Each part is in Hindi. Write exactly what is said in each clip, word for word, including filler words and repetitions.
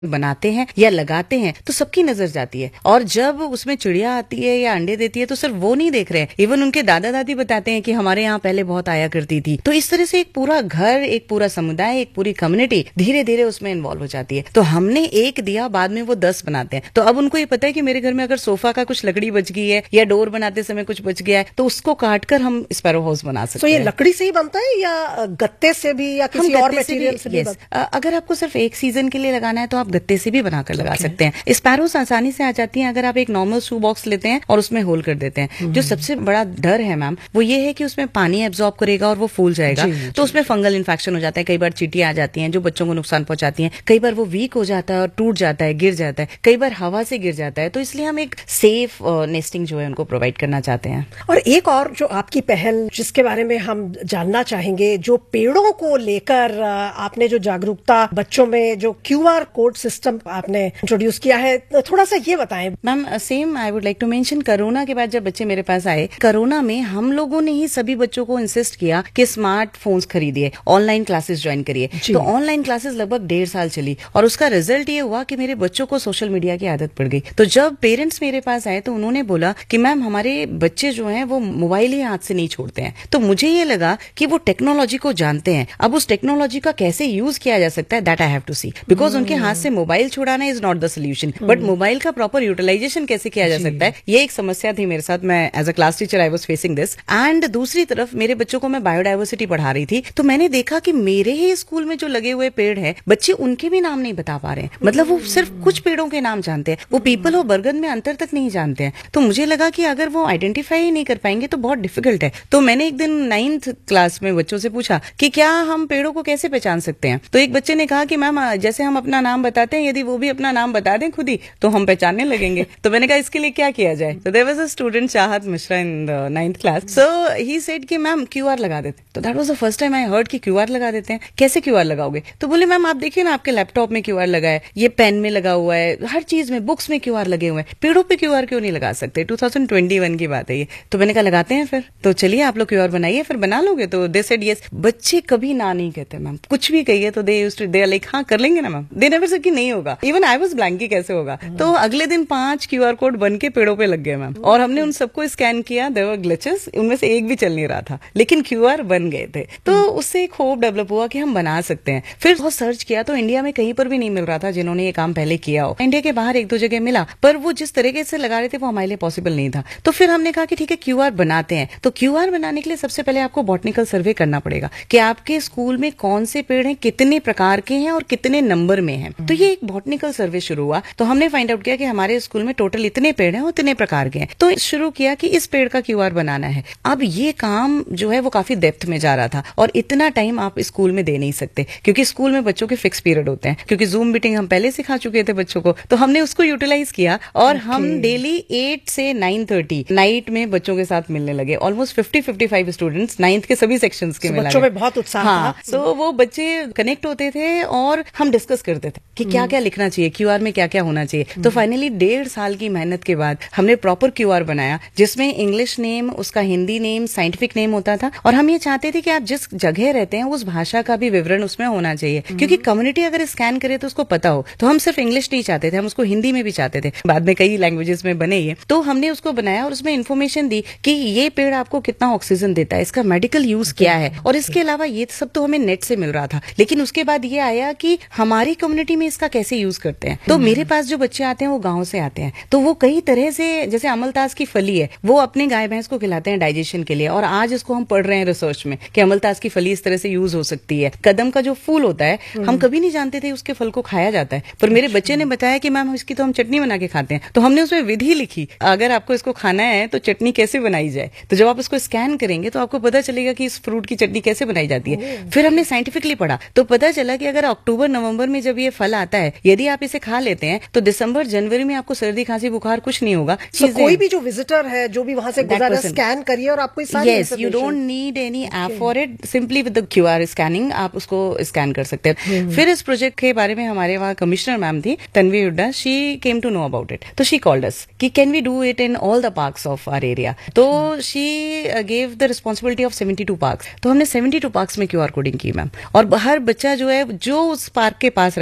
बनाते हैं या लगाते हैं तो सबकी नजर जाती है, और जब उसमें चिड़िया आती है या अंडे देती है तो सिर्फ वो नहीं देख रहे हैं, इवन उनके दादा दादी बताते हैं कि हमारे यहाँ पहले बहुत आया करती थी। तो इस तरह से एक पूरा घर, एक पूरा समुदाय, एक पूरी कम्युनिटी धीरे धीरे उसमें इन्वॉल्व हो जाती है। तो हमने एक दिया, बाद में वो दस बनाते हैं। तो अब उनको ये पता है कि मेरे घर में अगर सोफा का कुछ लकड़ी बच गई है या डोर बनाते समय कुछ बच गया है तो उसको काट कर हम स्पैरो हाउस बना सकते हैं। तो ये लकड़ी से ही बनता है या गत्ते से भी या किसी और मटेरियल से भी? अगर आपको सिर्फ एक सीजन के लिए लगाना है तो आप गत्ते से भी बनाकर लगा okay. सकते हैं। स्पैरोस आसानी से आ जाती हैं अगर आप एक नॉर्मल शू बॉक्स लेते हैं और उसमें होल कर देते हैं। hmm. जो सबसे बड़ा डर है मैम वो ये है कि उसमें पानी एब्जॉर्ब करेगा और वो फूल जाएगा, जी, तो जी, उसमें फंगल इन्फेक्शन हो जाता है। कई बार चींटियां आ जाती हैं जो बच्चों को नुकसान पहुंचाती हैं। कई बार वो वीक हो जाता है और टूट जाता है, गिर जाता है। कई बार हवा से गिर जाता है। तो इसलिए हम एक सेफ नेस्टिंग जो है उनको प्रोवाइड करना चाहते हैं। और एक और जो आपकी पहल जिसके बारे में हम जानना चाहेंगे, जो पेड़ों को लेकर आपने जो जागरूकता बच्चों में, जो क्यू आर कोड सिस्टम आपने इंट्रोड्यूस किया है, थोड़ा सा ये बताएं। Ma'am same I would like to mention, corona के बाद जब बच्चे मेरे पास आए, कोरोना में हम लोगों ने ही सभी बच्चों को इंसिस्ट किया कि स्मार्टफोन्स खरीदिए, ऑनलाइन क्लासेस ज्वाइन करिए। तो ऑनलाइन क्लासेस लगभग डेढ़ साल चली और उसका रिजल्ट ये हुआ कि मेरे बच्चों को सोशल मीडिया की आदत पड़ गई। तो जब पेरेंट्स मेरे पास आए तो उन्होंने बोला कि मैम हमारे बच्चे जो हैं वो मोबाइल ही हाथ से नहीं छोड़ते हैं। तो मुझे ये लगा कि वो टेक्नोलॉजी को जानते हैं, अब उस टेक्नोलॉजी का कैसे यूज किया जा सकता है, that I have to C, because उनके हाथ से mobile छुड़ाना is not the solution, but mobile का प्रॉपर यूटिलाइजेशन कैसे किया जा सकता है, ये एक समस्या थी मेरे साथ। मैं as a class teacher I was facing this. And दूसरी तरफ मेरे बच्चों को मैं बायोडाइवर्सिटी पढ़ा रही थी, तो मैंने देखा कि मेरे ही स्कूल में जो लगे हुए पेड़ हैं, बच्चे उनके भी नाम नहीं बता पा रहे हैं। मतलब वो सिर्फ कुछ पेड़ों के नाम जानते हैं, वो पीपल और बरगद में अंतर तक नहीं जानते हैं। तो मुझे लगा कि अगर वो आइडेंटिफाई ही नहीं कर पाएंगे तो बहुत डिफिकल्ट है। तो मैंने एक दिन नाइन्थ क्लास में बच्चों से पूछा कि क्या हम पेड़ों को कैसे पहचान सकते हैं। तो एक बच्चे ने कहा कि मैम जैसे हम अपना नाम बताते हैं, यदि वो भी अपना नाम बता दें खुद ही तो हम पहचानने लगेंगे। तो मैंने कहा इसके लिए क्या किया जाए। तो देयर वाज अ स्टूडेंट चाहत Mishra in the ninth class, so he said कि मैम क्यूआर लगा देते। तो that was the first time I heard कि क्यूआर लगा देते हैं। कैसे क्यूआर लगाओगे? तो बोले मैम आप देखिए ना, आपके लैपटॉप में क्यूआर लगा है, ये पेन में लगा हुआ है, हर चीज में, बुक्स में क्यूआर लगे हुए हैं, पेड़ों पे क्यूआर क्यों नहीं लगा सकते? टू थाउजेंड ट्वेंटी वन की बात है ये। तो मैंने कहा लगाते हैं फिर। तो चलिए आप लोग क्यूआर बनाइए, फिर बना लोगे? तो दे सेड यस। बच्चे कभी ना नहीं कहते मैम, कुछ भी कहिए तो they used to they like हाँ कर लेंगे ना मैम। दे नेवर सेड कि नहीं होगा। इवन आई वाज ब्लैंक कि कैसे होगा। तो अगले दिन पांच क्यूआर कोड बन के पेड़ों पे लग गए मैम, और हमने उन सबको स्कैन किया। देयर वर ग्लिचेस, उनमें से एक भी चल नहीं रहा था, लेकिन क्यूआर बन गए थे। तो उससे एक होप डेवलप हुआ कि हम बना सकते हैं। फिर बहुत सर्च किया तो इंडिया में कहीं पर भी नहीं मिल रहा था जिन्होंने ये काम पहले किया हो। इंडिया के बाहर एक दो जगह मिला, पर वो जिस तरीके से लगा रहे थे वो हमारे लिए पॉसिबल नहीं था। तो फिर हमने कहा कि ठीक है क्यूआर बनाते हैं। तो क्यूआर बनाने के लिए सबसे पहले आपको बॉटनिकल सर्वे करना पड़ेगा कि आपके स्कूल में कौन से पेड़ हैं, कितने प्रकार के हैं और कितने नंबर में हैं। तो ये एक बॉटनिकल सर्वे शुरू हुआ। तो हमने फाइंड आउट किया कि हमारे स्कूल में टोटल इतने पेड़ हैं और इतने प्रकार के हैं। तो शुरू किया कि इस पेड़ का क्यूआर बनाना है। अब ये काम जो है वो काफी डेप्थ में जा रहा था, और इतना टाइम आप स्कूल में दे नहीं सकते क्योंकि स्कूल में बच्चों के फिक्स पीरियड होते हैं। क्योंकि जूम मीटिंग हम पहले सिखा चुके थे बच्चों को, तो हमने उसको यूटिलाइज किया और okay. हम डेली एट से नाइन थर्टी नाइट में बच्चों के साथ मिलने लगे। Almost fifty fifty five students ninth के सभी सेक्शंस के मिला। बच्चों में बहुत उत्साह हाँ, था। सो वो बच्चे कनेक्ट होते थे और हम डिस्कस करते थे कि क्या क्या लिखना चाहिए, क्यूआर में क्या क्या होना चाहिए। तो फाइनली डेढ़ साल की मेहनत के बाद हमने प्रॉपर क्यूआर बनाया जिसमें इंग्लिश नेम, उसका हिंदी नेम, साइंटिफिक नेम होता था। और हम ये चाहते थे कि आप जिस जगह रहते हैं उस भाषा का भी विवरण उसमें होना चाहिए, क्योंकि कम्युनिटी अगर स्कैन करे तो उसको पता हो। तो हम सिर्फ इंग्लिश नहीं चाहते थे, हम उसको हिंदी में भी चाहते थे। बाद में कई लैंग्वेजेस में बने ये। तो हमने उसको बनाया और उसमें इन्फॉर्मेशन दी कि ये पेड़ आपको कितना ऑक्सीजन देता है, इसका मेडिकल यूज क्या है। और इसके अलावा ये सब तो हमें नेट से मिल रहा था, लेकिन उसके बाद ये आया कि हमारी कम्युनिटी में इसका कैसे यूज करते हैं। तो मेरे पास जो बच्चे आते हैं वो गांव से आते हैं, तो वो कई तरह से, जैसे अमलतास की फली है, वो अपने गाय भैंस को खिलाते हैं डाइजेशन के लिए। और आज इसको हम पढ़ रहे हैं रिसर्च में कि अमलतास की फली इस तरह से यूज हो सकती है। कदम का जो फूल होता है, हम कभी नहीं जानते थे उसके फल को खाया जाता है, पर मेरे बच्चे ने बताया कि मैम इसकी तो हम चटनी बना के खाते हैं। तो हमने उसमें विधि लिखी, अगर आपको इसको खाना है तो चटनी कैसे बनाई जाए। तो जब आप उसको स्कैन करेंगे तो आपको पता चलेगा कि इस फ्रूट की चटनी कैसे बनाई जाती है। फिर हमने साइंटिफिकली पढ़ा तो पता चला कि अगर अक्टूबर नवंबर में जब ये फल आता है, यदि आप इसे खा लेते हैं तो दिसंबर जनवरी में आपको सर्दी खांसी बुखार कुछ नहीं होगा। so, कोई भी जो विजिटर है, जो भी वहां से गुजरा, स्कैन करिए और आपको yes, you don't need any app for it, simply with the QR scanning आप उसको स्कैन कर सकते हैं। फिर इस प्रोजेक्ट के बारे में हमारे वहाँ कमिश्नर मैम थी Tanvi Hooda, she came to know about it. तो शी कॉल्ड अस कि can we do it in all the parks of our area. तो she gave the responsibility of seventy two parks. तो हमने सेवेंटी टू पार्क्स में क्यूआर कोडिंग की मैम, और हर बच्चा जो है जो उस पार्क के पास रहता था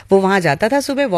वो वहां जाता था सुबह